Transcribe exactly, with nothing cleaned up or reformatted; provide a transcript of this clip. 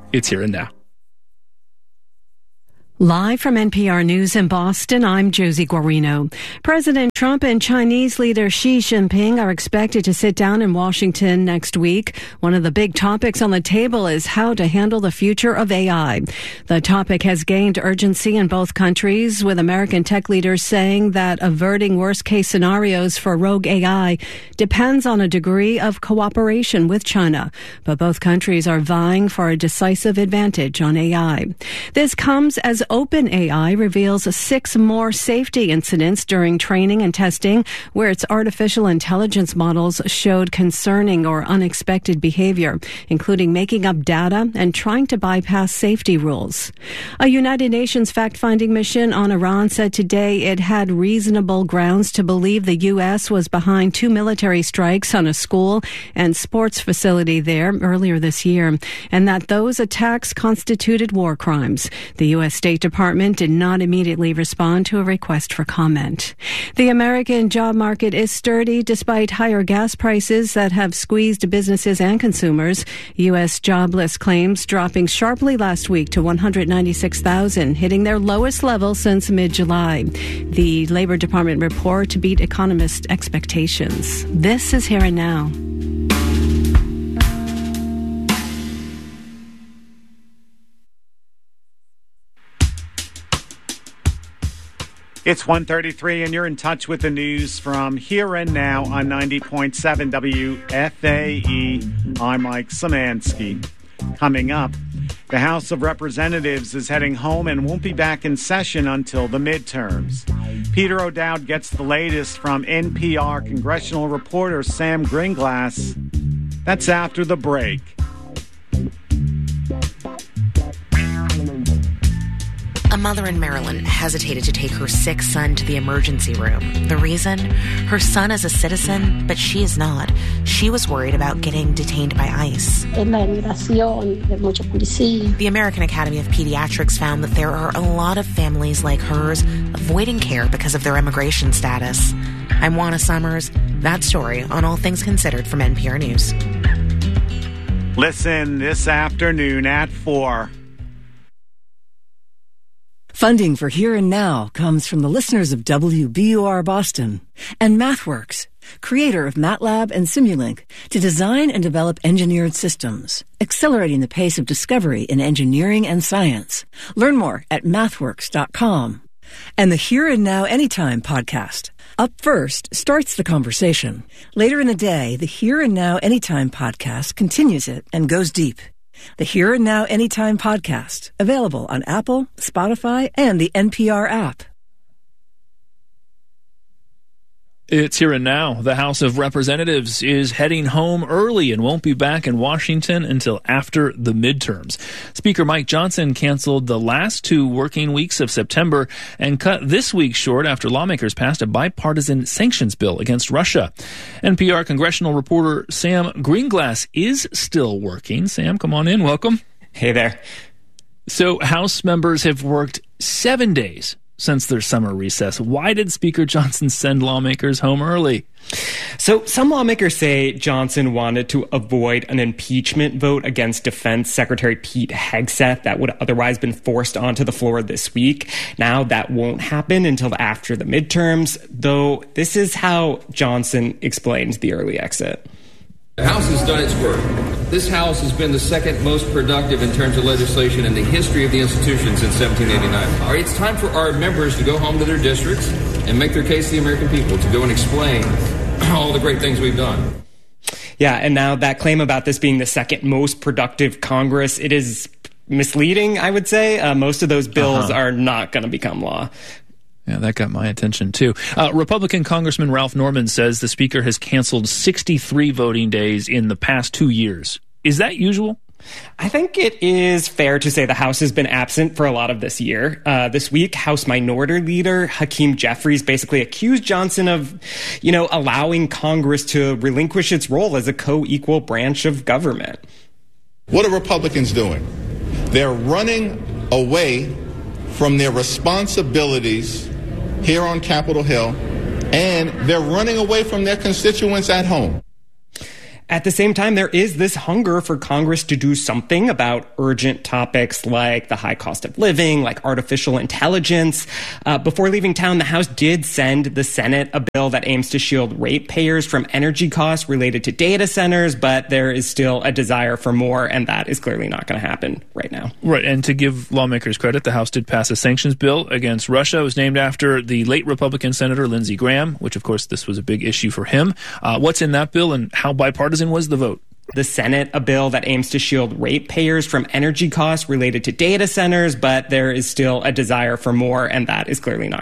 It's Here and Now. Live from N P R News in Boston, I'm Josie Guarino. President Trump and Chinese leader Xi Jinping are expected to sit down in Washington next week. One of the big topics on the table is how to handle the future of A I. The topic has gained urgency in both countries, with American tech leaders saying that averting worst-case scenarios for rogue A I depends on a degree of cooperation with China. But both countries are vying for a decisive advantage on A I. This comes as OpenAI reveals six more safety incidents during training and testing where its artificial intelligence models showed concerning or unexpected behavior, including making up data and trying to bypass safety rules. A United Nations fact-finding mission on Iran said today it had reasonable grounds to believe the U S was behind two military strikes on a school and sports facility there earlier this year, and that those attacks constituted war crimes. The U S State Department did not immediately respond to a request for comment. The American job market is sturdy despite higher gas prices that have squeezed businesses and consumers. U S jobless claims dropping sharply last week to one hundred ninety-six thousand, hitting their lowest level since mid-July. The Labor Department report beat economists' expectations. This is Here and Now. It's one thirty-three, and you're in touch with the news from Here and Now on ninety point seven W F A E. I'm Mike Szymanski. Coming up, the House of Representatives is heading home and won't be back in session until the midterms. Peter O'Dowd gets the latest from N P R congressional reporter Sam Greenglass. That's after the break. A mother in Maryland hesitated to take her sick son to the emergency room. The reason? Her son is a citizen, but she is not. She was worried about getting detained by ICE. The American Academy of Pediatrics found that there are a lot of families like hers avoiding care because of their immigration status. I'm Juana Summers. That story on All Things Considered from N P R News. Listen this afternoon at four. Funding for Here and Now comes from the listeners of W B U R Boston and MathWorks, creator of MATLAB and Simulink, to design and develop engineered systems, accelerating the pace of discovery in engineering and science. Learn more at mathworks dot com. And the Here and Now Anytime podcast. Up First starts the conversation. Later in the day, the Here and Now Anytime podcast continues it and goes deep. The Here and Now Anytime podcast, available on Apple, Spotify, and the N P R app. It's Here and Now. The House of Representatives is heading home early and won't be back in Washington until after the midterms. Speaker Mike Johnson canceled the last two working weeks of September and cut this week short after lawmakers passed a bipartisan sanctions bill against Russia. N P R congressional reporter Sam Greenglass is still working. Sam, come on in. Welcome. Hey there. So House members have worked seven days since their summer recess. Why did Speaker Johnson send lawmakers home early? So some lawmakers say Johnson wanted to avoid an impeachment vote against Defense Secretary Pete Hegseth that would otherwise been forced onto the floor this week. Now that won't happen until after the midterms, though this is how Johnson explains the early exit. The House has done its work. This House has been the second most productive in terms of legislation in the history of the institution since seventeen eighty-nine. All right, it's time for our members to go home to their districts and make their case to the American people, to go and explain all the great things we've done. Yeah, and now that claim about this being the second most productive Congress, it is misleading, I would say. Uh, most of those bills uh-huh. are not going to become law. Yeah, that got my attention, too. Uh, Republican Congressman Ralph Norman says the Speaker has canceled sixty-three voting days in the past two years. Is that usual? I think it is fair to say the House has been absent for a lot of this year. Uh, this week, House Minority Leader Hakeem Jeffries basically accused Johnson of, you know, allowing Congress to relinquish its role as a co-equal branch of government. What are Republicans doing? They're running away from their responsibilities here on Capitol Hill, and they're running away from their constituents at home. At the same time, there is this hunger for Congress to do something about urgent topics like the high cost of living, like artificial intelligence. Uh, before leaving town, the House did send the Senate a bill that aims to shield ratepayers from energy costs related to data centers, but there is still a desire for more, and that is clearly not going to happen right now. Right, and to give lawmakers credit, the House did pass a sanctions bill against Russia. It was named after the late Republican Senator Lindsey Graham, which, of course, this was a big issue for him. Uh, what's in that bill, and how bipartisan was the vote? The Senate a bill that aims to shield ratepayers from energy costs related to data centers, but there is still a desire for more, and that is clearly not